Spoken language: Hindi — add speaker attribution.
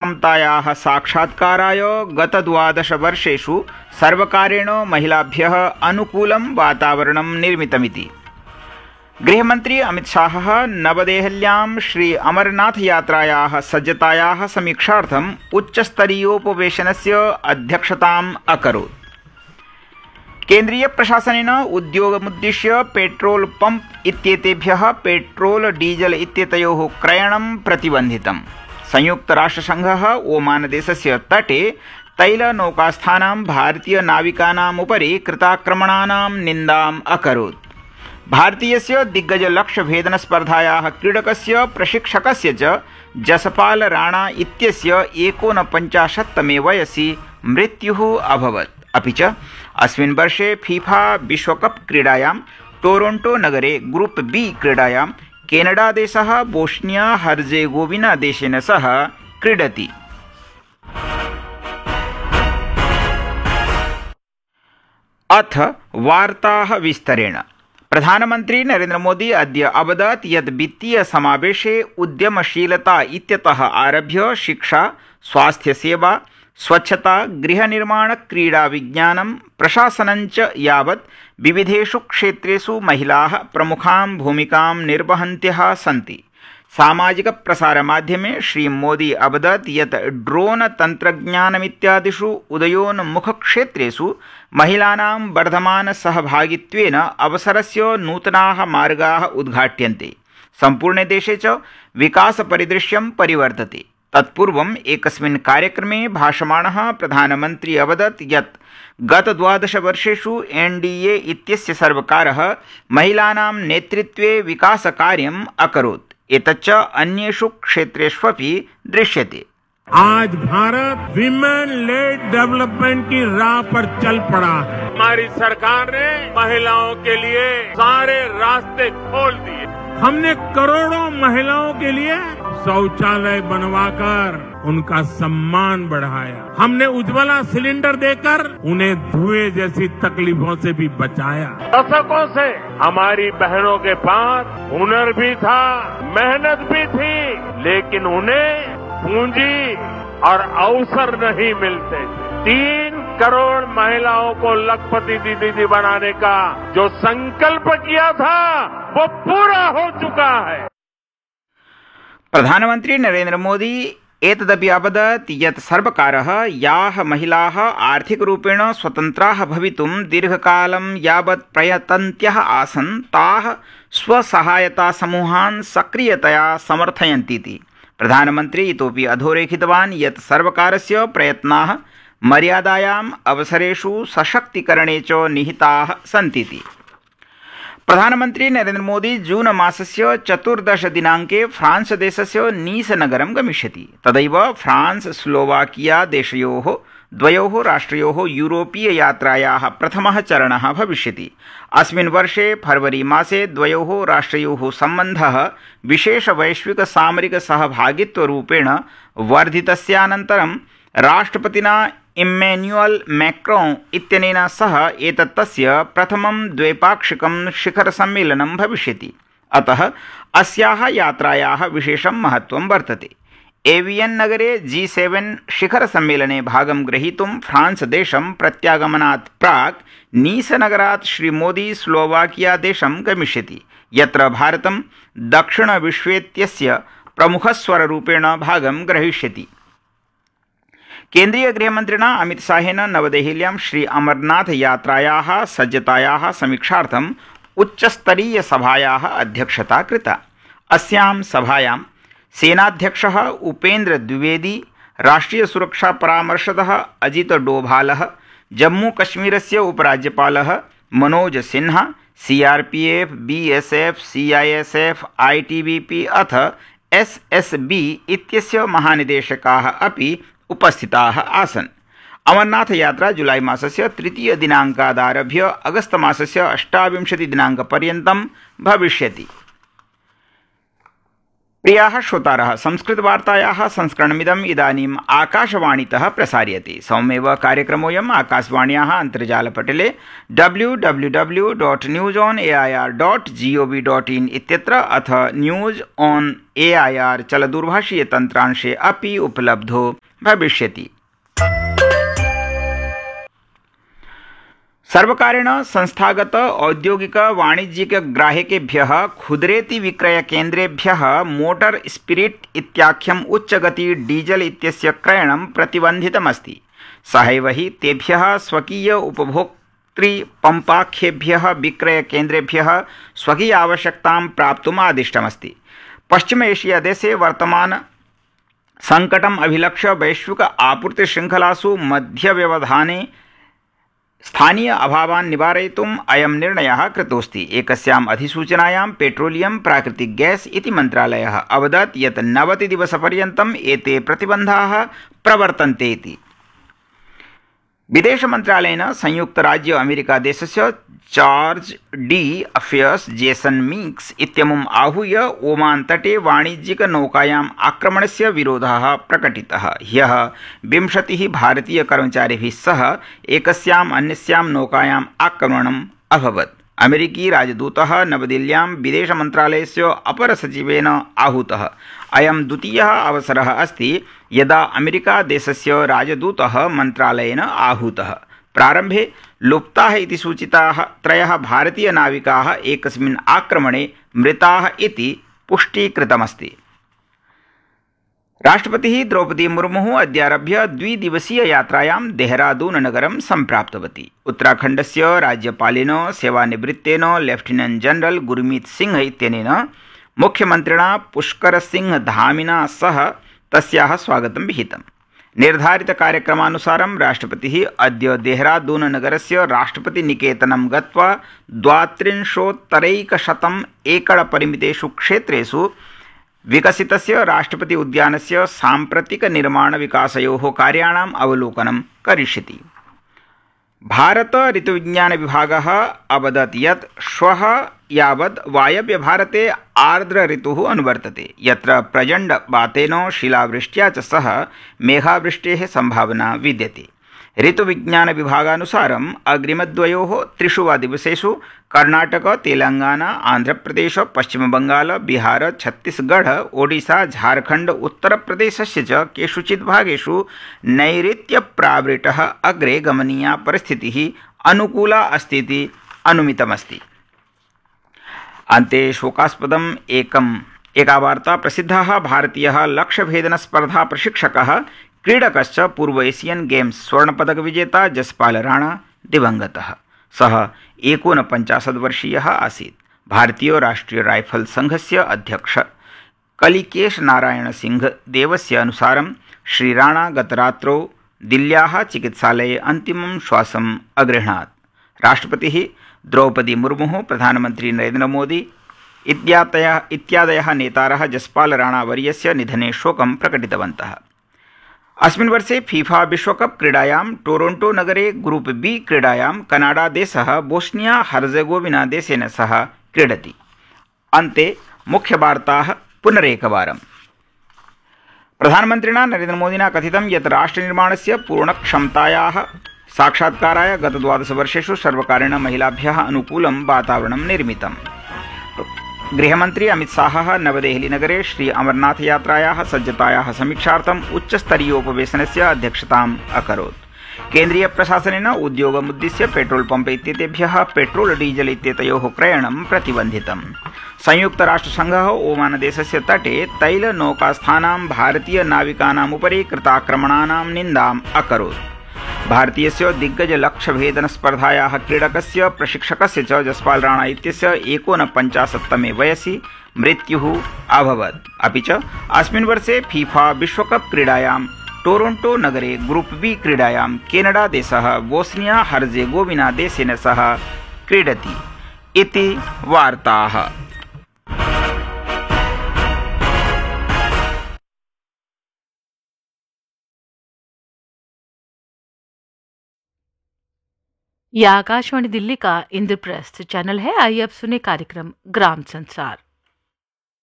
Speaker 1: क्षमतायाः साक्षात्काराय गत 12 वर्षेषु सर्वकारेण महिलाभ्यः अनुकूलं वातावरणं निर्मितमिति। गृहमन्त्री अमितशाहः नवदेहल्यां श्री अमरनाथ यात्रायाः सज्जतायाः समीक्षार्थम् उच्चस्तरीयोपवेशनस्य अध्यक्षताम् अकरोत्। केन्द्रीय प्रशासनेन उद्योगमुद्दिश्य पेट्रोल पंप इत्येतेभ्यः पेट्रोल डीजल इत्येतयोः क्रयणं प्रतिबन्धितम्। संयुक्तराष्ट्रसङ्घः ओमानदेशस्य तटे तैलनौकास्थानां भारतीयनाविकानाम् उपरि कृताक्रमणानां निन्दाम् अकरोत्। भारतीयस्य दिग्गजलक्ष्यभेदनस्पर्धायाः क्रीडकस्य प्रशिक्षकस्य च जसपाल राणा इत्यस्य 49तमे वयसि मृत्युः अभवत्। अपि च अस्मिन् वर्षे फीफा विश्वकप क्रीडायां टोरोंटो नगरे ग्रुप बी क्रीडायां केनडादेशः बोस्निया हर्जेगोविना देशेन सह क्रीडति। अथ वार्ताः विस्तरेण। प्रधानमन्त्री नरेन्द्र मोदी अद्य अवदत् यत् वित्तीय समावेशे उद्यमशीलता इत्यतः आरभ्य शिक्षा, स्वास्थ्यसेवा, स्वच्छता, गृहनिर्माण, क्रीडा, विज्ञानं, प्रशासनञ्च यावत् विविधेषु क्षेत्रेषु महिलाः प्रमुखां भूमिकां निर्वहन्त्यः सन्ति। सामाजिक प्रसारमाध्यमे श्रीमोदी अवदत् यत् ड्रोन तन्त्रज्ञानमित्यादिषु उदयोन्मुखक्षेत्रेषु महिलानां वर्धमानसहभागित्वेन अवसरस्य नूतनाः मार्गाः उद्घाट्यन्ते। सम्पूर्णे देशे च विकासपरिदृश्यं परिवर्तते। तत्पूर्वम् एकस्मिन् कार्यक्रमे भाषमाणः प्रधानमन्त्री अवदत् यत् गत 12 वर्षेषु एनडीए इत्यस्य सर्वकारः महिलानां नेतृत्वे विकासकार्यम् अकरोत्। एतच्च अन्येषु क्षेत्रेष्वपि दृश्यते।
Speaker 2: आज भारत विमेन लेड डेवलपमेंट की राह पर चल पड़ा है। हमारी सरकार ने महिलाओं के लिए सारे रास्ते खोल दिए। हमने करोड़ों महिलाओं के लिए शौचालय बनवाकर उनका सम्मान बढ़ाया। हमने उज्ज्वला सिलेंडर देकर उन्हें धुएं जैसी तकलीफों से भी बचाया। दशकों से हमारी बहनों के पास हुनर भी था, मेहनत भी थी, लेकिन उन्हें पूंजी और अवसर नहीं मिलते थे। 3 करोड़ महिलाओं को लखपति दीदी बनाने का जो संकल्प किया था वो पूरा हो चुका है। प्रधानमंत्री नरेन्द्र मोदी एतदपि अवदत् यत् सर्वकारः याः महिलाः आर्थिकरूपेण स्वतन्त्राः भवितुं दीर्घकालं यावत् प्रयतन्त्यः आसन् ताः स्वसहायतासमूहान् सक्रियतया समर्थयन्तीति। प्रधानमन्त्री इतोपि अधोरेखितवान् यत् सर्वकारस्य प्रयत्नाः मर्यादायाम् अवसरेषु सशक्तीकरणे च निहिताः सन्तीति। प्रधानमन्त्री नरेन्द्र मोदी जून मासस्य 14 दिनाङ्के फ्रांस देशस्य नीस नगरं गमिष्यति। तदैव फ्रांस स्लोवाकिया देशयोः द्वयोः राष्ट्रयोः यूरोपीय यात्रायाः प्रथमः चरणः भविष्यति। अस्मिन् वर्षे फरवरी मासे द्वयोः राष्ट्रयोः सम्बन्धः विशेष वैश्विक सामरिक सहभागित्वरूपेण वर्धितस्यानन्तरं राष्ट्रपतिना इम्मेन्युअल मैक्रोन इत्यनेन सह एतत् तस्य प्रथमं द्वैपाक्षिकं शिखरसम्मेलनं भविष्यति। अतः अस्याः यात्रायाः विशेषं महत्त्वं वर्तते। एवियन नगरे G7 शिखरसम्मेलने भागं ग्रहीतुं फ्रांस देशं प्रत्यागमनात् प्राक् नीस नगरात् श्रीमोदी स्लोवाकिया देशं गमिष्यति, यत्र भारतं दक्षिणविश्वेत्यस्य प्रमुखस्वररूपेण भागं ग्रहीष्यति। केन्द्रीय गृहमन्त्रिणा अमितशाहेन नवदेहल्यां श्री अमरनाथ यात्रायाः सज्जतायाः समीक्षार्थम् उच्चस्तरीयसभायाः अध्यक्षता कृता। अस्यां सभायां सेनाध्यक्षः Upendra Dwivedi, राष्ट्रियसुरक्षापरामर्शदः Ajit डोभालः, जम्मूकश्मीरस्य उपराज्यपालः Manoj Sinha, CRPF, BSF, CISF, ITBP अथ SSB इत्यस्य महानिदेशकाः अपि उपस्थिताः आसन्। अमरनाथ यात्रा जुलाई मासस्य 3 दिनाङ्कादारभ्य अगस्त मासस्य 28 दिनाङ्कपर्यन्तं भविष्यति।
Speaker 1: प्रियाः श्रोतारः, संस्कृतवार्तायाः संस्करणमिदम् इदानीम् आकाशवाणीतः प्रसार्यते। सममेव कार्यक्रमोऽयम् आकाशवाण्याः अन्तर्जालपटले www.newsonair.gov.in इत्यत्र अथ न्यूज़ ऑन एआईआर चलदूरभाषीयतन्त्रांशे अपि उपलब्धो भविष्यति। सर्वकारेण संस्थागत औद्योगिक वाणिज्यिक ग्राहकेभ्यः खुदरेति विक्रय केन्द्रेभ्यः मोटर स्पिरिट इत्याख्यम् उच्चगति डीजल इत्यस्य क्रयणं प्रतिबन्धितमस्ति। सहैव हि तेभ्यः स्वकीय उपभोक्तृपम्पाख्येभ्यः विक्रय केन्द्रेभ्यः स्वकीय आवश्यकतां प्राप्तुम् आदिष्टमस्ति। पश्चिम एशिया देशे वर्तमान संकटम् अभिलक्ष्य वैश्विक आपूर्ति श्रृंखलासु मध्यव्यवधाने स्थानीय अभावान् निवारयितुम् अयं निर्णयः कृतोऽस्ति। एकस्याम् अधिसूचनायां पेट्रोलियम प्राकृतिक गैस इति मन्त्रालयः अवदत् यत् 90 दिवसपर्यन्तम् एते प्रतिबन्धाः प्रवर्तन्ते इति। विदेश मन्त्रालयेन संयुक्तराज्य अमेरिका देशस्य charge D affairs Jason Meeks इत्यमुम् आहूय ओमान तटे वाणिज्यिक नौकायाम् आक्रमणस्य विरोधः प्रकटितः। ह्यः 20 भारतीय कर्मचारिभिः सह एकस्याम् अन्यस्यां नौकायाम् आक्रमणम् अभवत्। अमेरिकी राजदूतः नवदिल्ल्यां विदेश मन्त्रालयस्य अपरसचिवेन आहूतः। अयं द्वितीयः अवसरः अस्ति यदा अमेरिका देशस्य राजदूतः मन्त्रालयेन आहूतः। प्रारम्भे लुप्ताः इति सूचिताः 3 भारतीय नाविकाः एकस्मिन् आक्रमणे मृताः इति पुष्टीकृतमस्ति। राष्ट्रपतिः द्रौपदी मुर्मुः अद्यारभ्य 2 दिवसीय यात्रायां देहरादून नगरं सम्प्राप्तवती। उत्तराखण्डस्य राज्यपालेन सेवानिवृत्तेन लेफ्टिनेंट जनरल गुरमीत सिंह इत्यनेन मुख्यमन्त्रिणा पुष्कर सिंह धामिना सह तस्याः स्वागतं विहितम्। निर्धारित कार्यक्रमानुसारं राष्ट्रपतिः अद्य देहरादून नगरस्य राष्ट्रपति निकेतनं गत्वा 32,100 एकड़ परिमितेषु क्षेत्रेषु विकसितस्य राष्ट्रपति उद्यानस्य साम्प्रतिक निर्माण विकासयोः कार्याणाम् अवलोकनं करिष्यति। भारत ऋतुविज्ञान विभागः अवदत् यत् श्वः यावत् वायव्य भारते आर्द्र ऋतुः अनुवर्तते, यत्र प्रचण्ड वातेन शिलावृष्ट्या च सह मेघावृष्टेः संभावना विद्यते। ऋतुविज्ञान विभागानुसारम् अग्रिमद्वयोः 3 वा दिवसेषु कर्णाटक, तेलंगाना, आंध्रप्रदेश, पश्चिमबंगाल, बिहार, छत्तीसगढ़, ओडिशा, झारखंड, उत्तरप्रदेशस्य च केषुचित् भागेषु नैऋत्यप्रावृतः अग्रे गमनीया परिस्थितिः अनुकूला अस्तीति अनुमितमस्ति। अन्ते शोकास्पदम् एका वार्ता। प्रसिद्धः भारतीयः लक्ष्यभेदन स्पर्धा प्रशिक्षकः क्रीडकश्च पूर्व एशियन गेम्स स्वर्णपदक विजेता जसपाल राणा दिवंगतः। सः 49 वर्षीयः आसीत्। भारतीय राष्ट्रीय राइफल संघस्य अध्यक्ष कलिकेश नारायण सिंह देवस्य अनुसारं श्री राणा गतरात्रौ दिल्ल्याः चिकित्सालये अन्तिमं श्वासम् अगृह्णात्। राष्ट्रपतिः द्रौपदी मुर्मुः, प्रधानमन्त्री नरेन्द्र मोदी इत्यादयः नेतारः जसपाल राणा वर्यस्य निधने शोकं प्रकटितवन्तः। अस्मिन् वर्षे फीफा विश्वकप क्रीडायां टोरोंटो नगरे ग्रुप बी क्रीडायां कनाडा देशः बोस्निया हर्जेगोविना देशेन सह क्रीडति। अन्ते मुख्यवार्ताः पुनरेकवारम्। प्रधानमन्त्रिणा नरेन्द्रमोदिना कथितं यत् राष्ट्रनिर्माणस्य पूर्णक्षमतायाः साक्षात्काराय गत 12 वर्षेषु सर्वकारेण महिलाभ्यः अनुकूलं वातावरणं निर्मितम्। गृहमन्त्री अमित शाहः नवदेहलीनगरे श्री अमरनाथ यात्रायाः सज्जतायाः समीक्षार्थम् उच्चस्तरीयोपवेशनस्य अध्यक्षताम् अकरोत्। केन्द्रीय प्रशासनेन उद्योगमुद्दिश्य पेट्रोल पंप इत्येतेभ्यः पेट्रोल डीजल इत्येतयोः क्रयणं प्रतिबन्धितम्। संयुक्तराष्ट्रसङ्घः ओमान देशस्य तटे तैलनौकास्थानां भारतीय नाविकानाम् उपरि कृताक्रमणानां निन्दाम् अकरोत्। भारतीयस्य दिग्गज लक्ष्यभेदन स्पर्धायाः क्रीडकस्य प्रशिक्षकस्य च जसपाल राणा इत्यस्य 49तमे वयसि मृत्युः अभवत्। अपि च अस्मिन् वर्षे फीफा विश्वकप क्रीडायां टोरोंटो नगरे ग्रुप बी क्रीडायां केनडा देशः बोस्निया हर्जेगोविना देशेन सह क्रीडति इति वार्ताः।
Speaker 3: यह आकाशवाणी दिल्ली का इंद्रप्रस्थ चैनल है। आइए अब सुने कार्यक्रम ग्राम संसार।